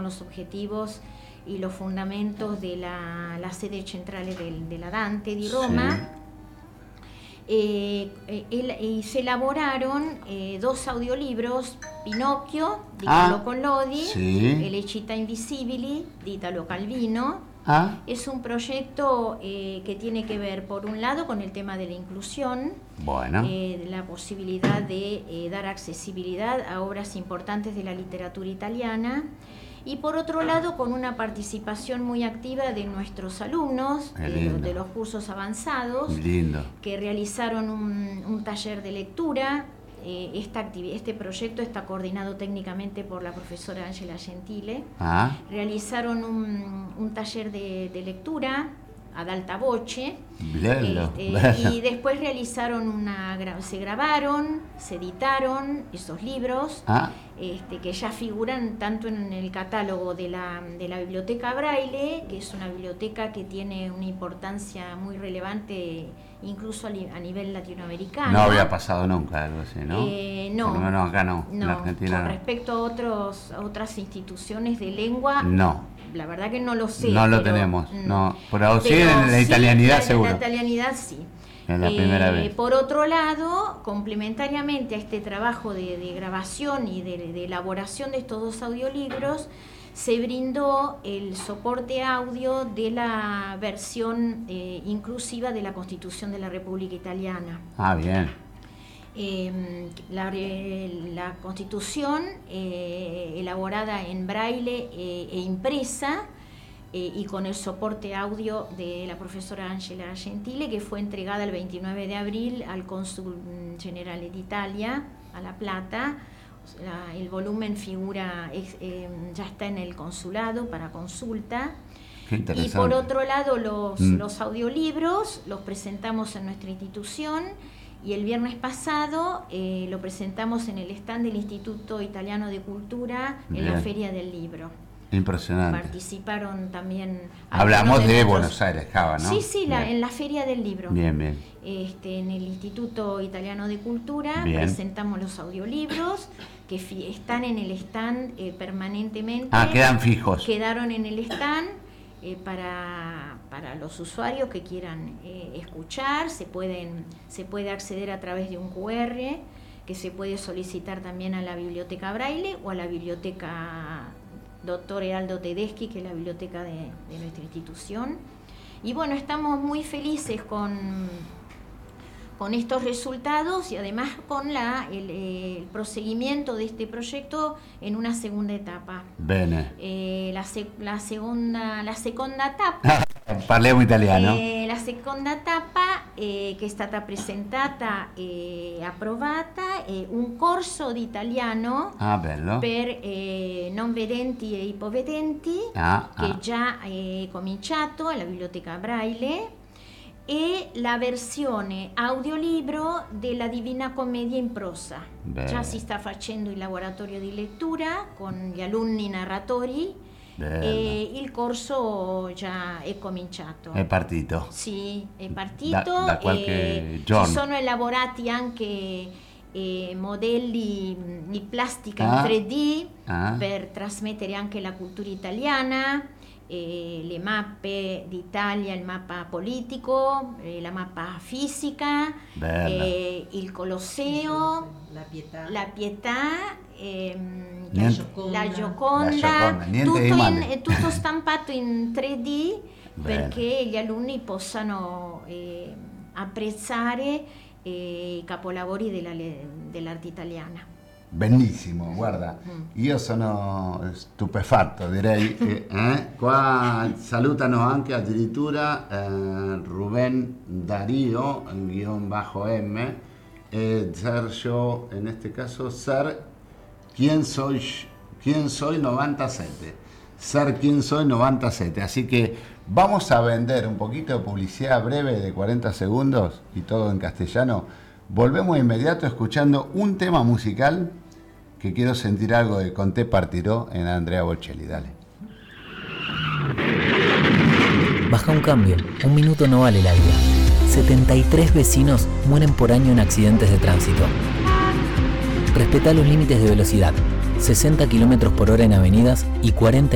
los objetivos y los fundamentos de la sede central de la Dante di Roma. Y se elaboraron 2 audiolibros, Pinocchio di Carlo Collodi e Le città invisibili di Italo Calvino. Es un proyecto que tiene que ver, por un lado, con el tema de la inclusión, la posibilidad de dar accesibilidad a obras importantes de la literatura italiana, y por otro lado con una participación muy activa de nuestros alumnos de los cursos avanzados, que realizaron un taller de lectura. Este proyecto está coordinado técnicamente por la profesora Angela Gentile. Realizaron un taller de lectura ad alta voce, y después realizaron se grabaron, se editaron esos libros que ya figuran tanto en el catálogo de la Biblioteca Braille, que es una biblioteca que tiene una importancia muy relevante incluso a nivel latinoamericano. No había pasado nunca algo así, ¿no? No. Por lo menos acá no, en Argentina con respecto a otras instituciones de lengua, la verdad que no lo sé. No lo tenemos, no. Pero sí en la italianidad seguro. En la italianidad sí. Es la primera vez. Por otro lado, complementariamente a este trabajo de grabación y de elaboración de estos 2 audiolibros, se brindó el soporte audio de la versión inclusiva de la Constitución de la República Italiana. Bien. La Constitución, elaborada en braille e impresa, y con el soporte audio de la profesora Angela Gentile, que fue entregada el 29 de abril al Cónsul Generale d'Italia a La Plata. El volumen figura, ya está en el consulado para consulta. Qué interesante. Y por otro lado los audiolibros los presentamos en nuestra institución, y el viernes pasado lo presentamos en el stand del Instituto Italiano de Cultura en la Feria del Libro. Impresionante. Participaron también. Hablamos de Buenos Aires, Java, ¿no? Sí, en la Feria del Libro. Bien. En el Instituto Italiano de Cultura presentamos los audiolibros que están en el stand permanentemente. Quedan fijos. Quedaron en el stand para los usuarios que quieran escuchar. Se puede acceder a través de un QR que se puede solicitar también a la Biblioteca Braille o a la Biblioteca Dr. Heraldo Tedeschi, que es la biblioteca de nuestra institución. Y bueno, estamos muy felices con estos resultados, y además con el proseguimiento de este proyecto en una segunda etapa. Bene. La seconda tappa. Parliamo italiano. La seconda tappa che è stata presentata e approvata è un corso di italiano per non vedenti e ipovedenti che già è cominciato alla Biblioteca Braille, e la versione audiolibro della Divina Commedia in prosa. Già si sta facendo il laboratorio di lettura con gli alunni narratori. E il corso già è cominciato. È partito. Sì, è partito. Da qualche giorno. Si sono elaborati anche modelli di plastica in 3D per trasmettere anche la cultura italiana, le mappe d'Italia, il mappa politico, la mappa fisica, il Colosseo, la Pietà, la Gioconda, tutto stampato in 3D perché gli alunni possano apprezzare i capolavori dell'arte italiana. Benissimo, guarda, io sono stupefatto, direi che qua salutano anche addirittura Rubén Darío, _M, Sergio, en este caso, ¿Quién soy 97? ¿Quién soy 97? Así que vamos a vender un poquito de publicidad breve de 40 segundos y todo en castellano. Volvemos de inmediato escuchando un tema musical que quiero sentir algo de Con te partiró en Andrea Bocelli. Dale. Baja un cambio, un minuto no vale la vida. 73 vecinos mueren por año en accidentes de tránsito. Respeta los límites de velocidad, 60 km/h en avenidas y 40